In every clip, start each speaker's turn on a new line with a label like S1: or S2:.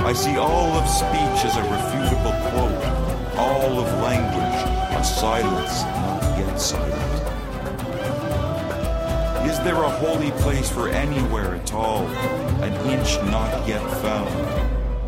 S1: I see all of speech as a refutable quote, all of language a silence not yet silent. Is there a holy place for anywhere at all, an inch not yet found?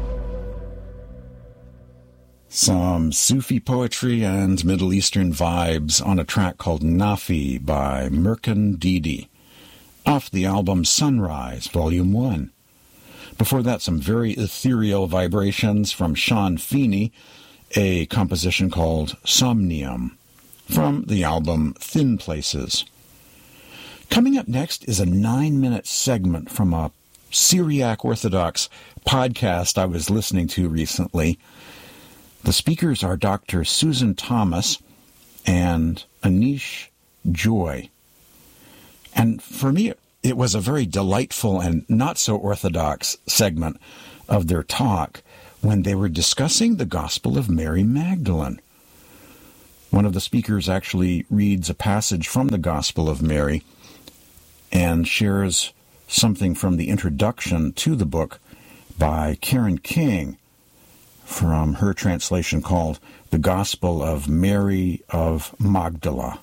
S2: Some Sufi poetry and Middle Eastern vibes on a track called Nafi by Merkan Didi, off the album Sunrise, Volume 1. Before that, some very ethereal vibrations from Sean Feeney, a composition called Somnium, from the album Thin Places. Coming up next is a 9-minute segment from a Syriac Orthodox podcast I was listening to recently. The speakers are Dr. Susan Thomas and Anish Joy. And for me, it was a very delightful and not so orthodox segment of their talk when they were discussing the Gospel of Mary Magdalene. One of the speakers actually reads a passage from the Gospel of Mary and shares something from the introduction to the book by Karen King from her translation called The Gospel of Mary of Magdala.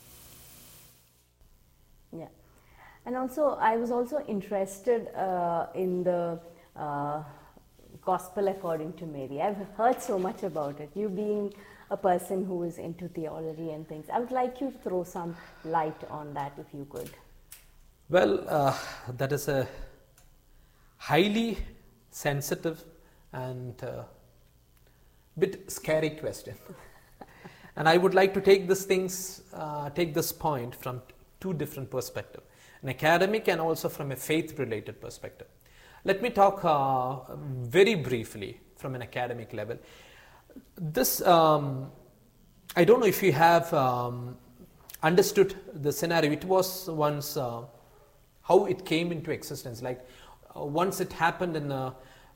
S3: Yeah. And also, I was also interested in the Gospel according to Mary. I've heard so much about it. You being a person who is into theology and things, I would like you to throw some light on that if you could.
S4: Well, that is a highly sensitive and bit scary question. And I would like to take this point from two different perspectives, an academic and also from a faith-related perspective. Let me talk very briefly from an academic level. This, I don't know if you have understood the scenario. It was once how it came into existence. Like once it happened in a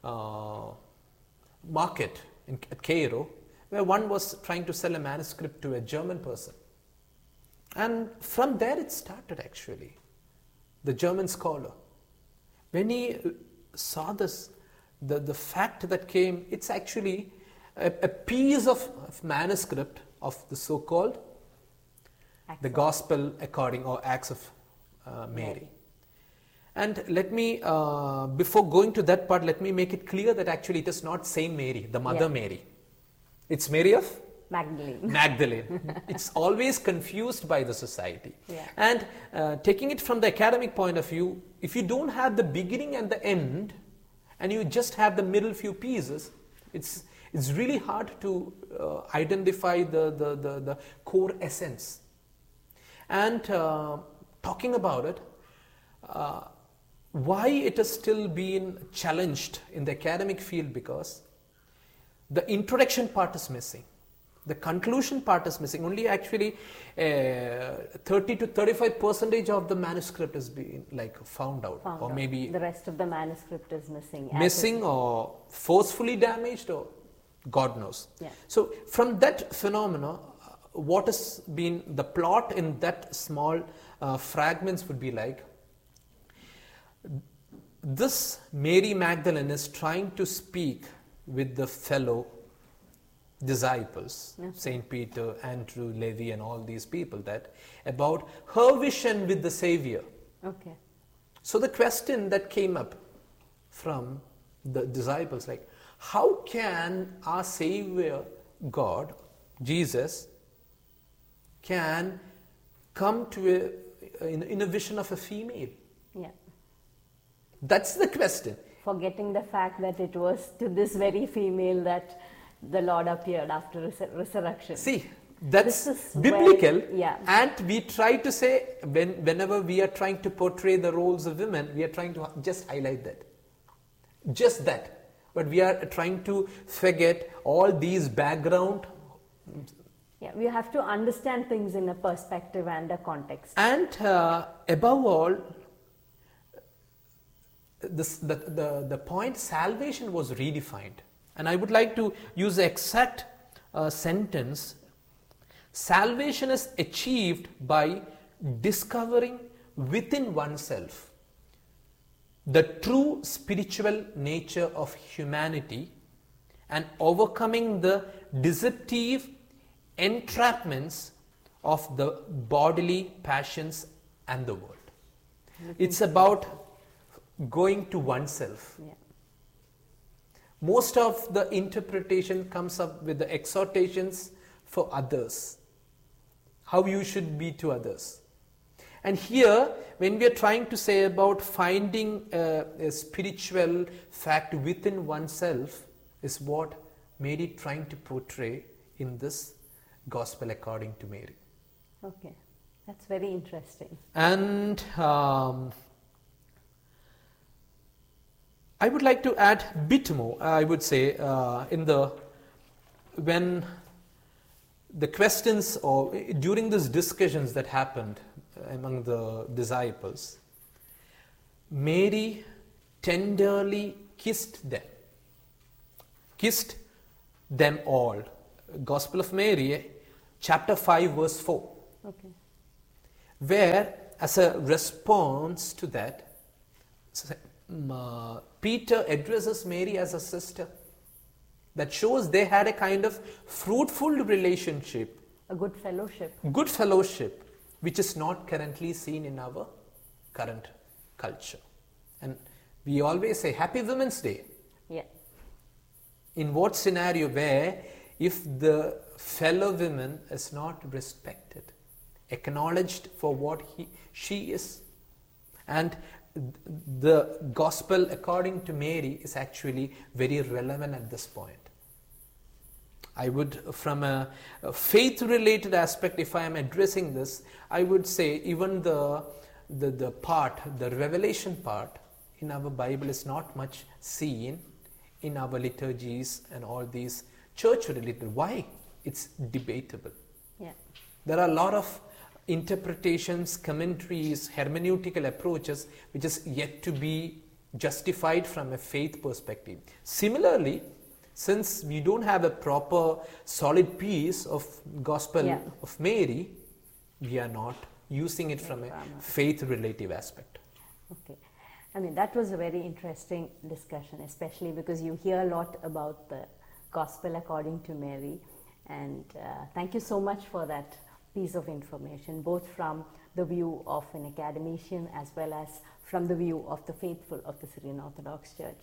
S4: market at Cairo, where one was trying to sell a manuscript to a German person. And from there it started actually, the German scholar. When he saw this, the fact that came, it's actually a piece of manuscript of the so-called the Gospel according or Acts of Mary. And let me, before going to that part, let me make it clear that actually it is not Saint Mary, the Mother Mary. It's Mary of Magdalene. It's always confused by the society. Yeah. And taking it from the academic point of view, if you don't have the beginning and the end, and you just have the middle few pieces, it's really hard to identify the core essence. And talking about it, why it has still been challenged in the academic field, because the introduction part is missing. The conclusion part is missing. Only actually 30 to 35% of the manuscript is being found out. Or maybe
S3: the rest of the manuscript is missing.
S4: Missing or forcefully damaged, or God knows. Yeah. So from that phenomena, what has been the plot in that small fragments would be like, this Mary Magdalene is trying to speak with the fellow disciples, Saint Peter, Andrew, Levi, and all these people, that about her vision with the Savior.
S3: Okay.
S4: So the question that came up from the disciples, like, how can our Savior God, Jesus, can come to in a vision of a female?
S3: Yeah.
S4: That's the question.
S3: Forgetting the fact that it was to this very female that the Lord appeared after resurrection.
S4: See, that's biblical. And we try to say, whenever we are trying to portray the roles of women, we are trying to just highlight that. Just that. But we are trying to forget all these background.
S3: Yeah, we have to understand things in a perspective and a context.
S4: And above all, the point salvation was redefined. And I would like to use the exact sentence. Salvation is achieved by discovering within oneself the true spiritual nature of humanity and overcoming the deceptive entrapments of the bodily passions and the world. It's about going to oneself.
S3: Yeah.
S4: Most of the interpretation comes up with the exhortations for others, how you should be to others. And here, when we are trying to say about finding a spiritual fact within oneself, is what Mary trying to portray in this Gospel according to Mary.
S3: Okay, that's very interesting.
S4: And I would like to add a bit more, I would say, when the questions or during these discussions that happened among the disciples, Mary tenderly kissed them all. Gospel of Mary, chapter 5, verse 4.
S3: Okay.
S4: Where, as a response to that, Peter addresses Mary as a sister. That shows they had a kind of fruitful relationship.
S3: A good fellowship.
S4: Good fellowship, which is not currently seen in our current culture. And we always say, Happy Women's Day.
S3: Yeah.
S4: In what scenario where if the fellow woman is not respected, acknowledged for what she is, and the gospel according to Mary is actually very relevant at this point. I would, from a faith related aspect, if I am addressing this, I would say even the revelation part in our Bible is not much seen in our liturgies and all these church related. Why? It's debatable.
S3: Yeah.
S4: There are a lot of interpretations, commentaries, hermeneutical approaches which is yet to be justified from a faith perspective. Similarly, since we don't have a proper solid piece of Gospel of Mary, we are not using it from a faith relative aspect.
S3: Okay. I mean, that was a very interesting discussion, especially because you hear a lot about the Gospel according to Mary, and thank you so much for that piece of information, both from the view of an academician as well as from the view of the faithful of the Syrian Orthodox Church.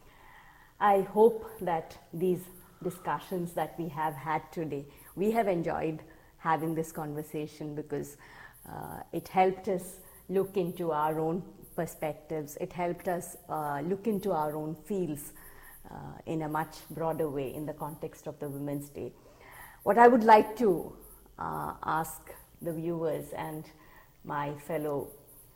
S3: I hope that these discussions that we have had today, we have enjoyed having this conversation because it helped us look into our own perspectives, it helped us look into our own fields in a much broader way in the context of the Women's Day. What I would like to ask the viewers and my fellow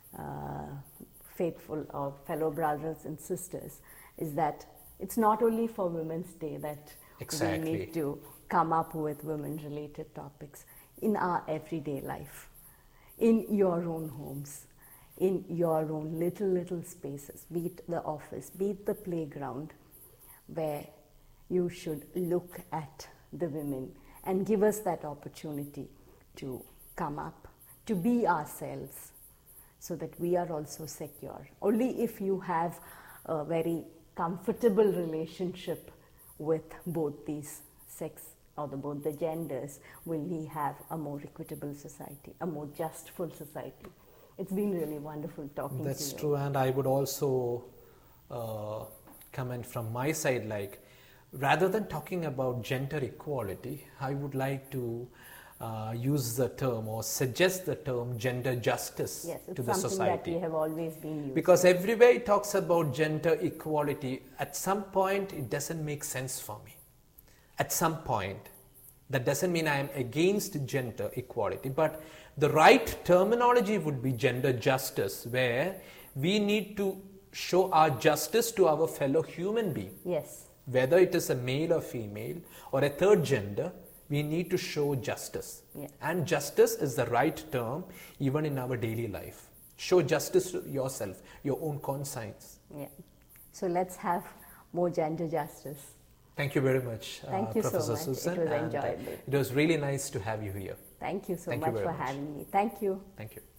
S3: faithful or fellow brothers and sisters is that it's not only for Women's Day that we need to come up with women-related topics in our everyday life, in your own homes, in your own little spaces, be it the office, be it the playground, where you should look at the women and give us that opportunity to come up, to be ourselves, so that we are also secure. Only if you have a very comfortable relationship with both these sex or both the genders will we have a more equitable society, a more justful society. It's been really wonderful talking to you.
S4: That's true, and I would also comment from my side, like, rather than talking about gender equality, I would like to use the term or suggest the term gender justice to the society. Yes, it's something that
S3: we have always been using.
S4: Because everywhere it talks about gender equality, at some point it doesn't make sense for me. At some point. That doesn't mean I am against gender equality, but the right terminology would be gender justice, where we need to show our justice to our fellow human being.
S3: Yes.
S4: Whether it is a male or female or a third gender, we need to show justice.
S3: Yes.
S4: And justice is the right term even in our daily life. Show justice to yourself, your own conscience.
S3: Yeah. So let's have more gender justice.
S4: Thank you very much,
S3: Thank you
S4: Professor
S3: so much.
S4: Susan.
S3: It was enjoyable.
S4: It was really nice to have you here.
S3: Thank you so
S4: Thank
S3: much
S4: you very
S3: for
S4: much.
S3: having me. Thank you.
S4: Thank you.